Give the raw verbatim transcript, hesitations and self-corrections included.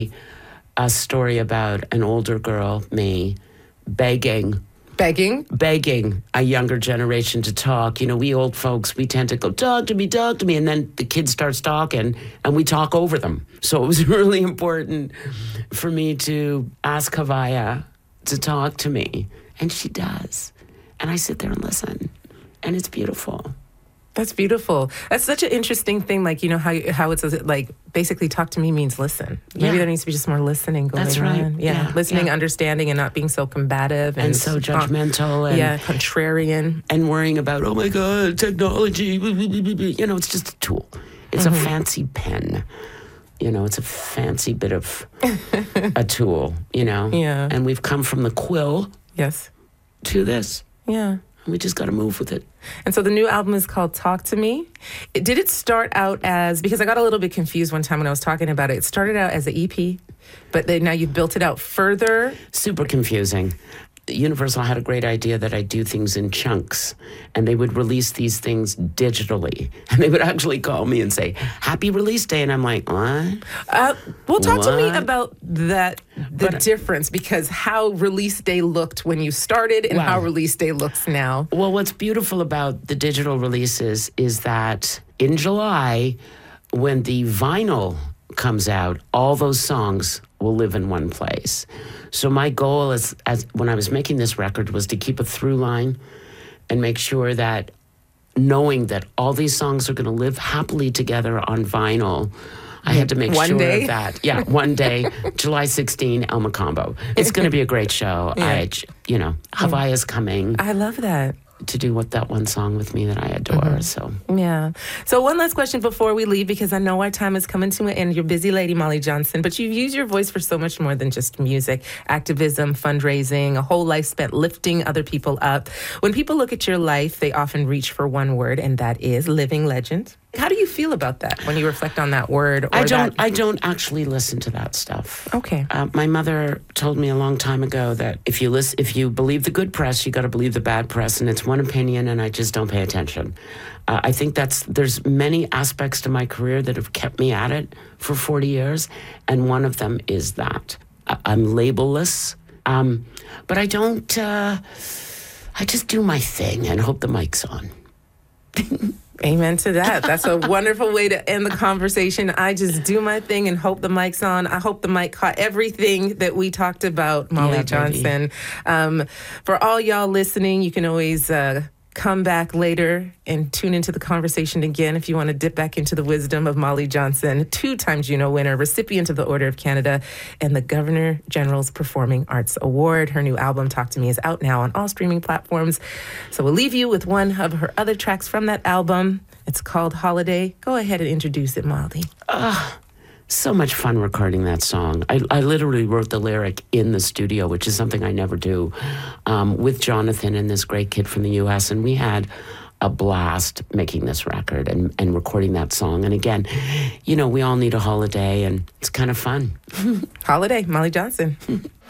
a story about an older girl, me, begging Begging? begging a younger generation to talk. You know, we old folks, we tend to go, talk to me, talk to me. And then the kid starts talking and we talk over them. So it was really important for me to ask Havaya to talk to me. And she does. And I sit there and listen. And it's beautiful. That's beautiful. That's such an interesting thing. Like, you know, how how it's like basically talk to me means listen. Maybe Yeah. there needs to be just more listening going That's right. on. Yeah. Yeah, Listening, yeah. understanding, and not being so combative and, And so judgmental. And, yeah, contrarian. and worrying about, oh my God, technology. You know, it's just a tool. It's Mm-hmm. a fancy pen. You know, it's a fancy bit of a tool, you know? Yeah. And we've come from the quill Yes. to this. Yeah. We just got to move with it. And so the new album is called Talk to Me. It, did it start out as, because I got a little bit confused one time when I was talking about it. It started out as an E P, but then now you've built it out further. Super confusing. Universal had a great idea that I do things in chunks, and they would release these things digitally. And they would actually call me and say, happy release day. And I'm like, what? Uh, well, talk to me What? about that, the But- difference, because how release day looked when you started and Wow. how release day looks now. Well, what's beautiful about the digital releases is that in July, when the vinyl comes out, all those songs will live in one place. So my goal is, as when I was making this record, was to keep a through line and make sure that knowing that all these songs are going to live happily together on vinyl, I had to make One sure day? of that. Yeah, one day, July sixteenth, El Macombo. It's going to be a great show. Yeah. I, j- you know, Havaya's coming I love that. to do what that one song with me that I adore. So Yeah. So one last question before we leave, because I know our time is coming to an end. You're a busy lady, Molly Johnson, but you've used your voice for so much more than just music, activism, fundraising, a whole life spent lifting other people up. When people look at your life, they often reach for one word, and that is living legend. How do you feel about that when you reflect on that word? Or I don't. That? I don't actually listen to that stuff. Okay. Uh, my mother told me a long time ago that if you listen, if you believe the good press, you got to believe the bad press, and it's one opinion, and I just don't pay attention. Uh, I think that's there's many aspects to my career that have kept me at it for forty years, and one of them is that I, I'm labelless, um, but I don't. Uh, I just do my thing and hope the mic's on. Amen to that. That's a wonderful way to end the conversation. I just do my thing and hope the mic's on. I hope the mic caught everything that we talked about, Molly Yeah, Johnson. Um, for all y'all listening, you can always uh, come back later and tune into the conversation again if you want to dip back into the wisdom of Molly Johnson, two-time Juno winner, recipient of the Order of Canada, and the Governor General's Performing Arts Award. Her new album, Talk to Me, is out now on all streaming platforms. So we'll leave you with one of her other tracks from that album. It's called Holiday. Go ahead and introduce it, Molly. So much fun recording that song. I, I literally wrote the lyric in the studio, which is something I never do, um, with Jonathan and this great kid from the U S. And we had a blast making this record and, and recording that song. And again, you know, we all need a holiday, and it's kind of fun. Holiday, Molly Johnson.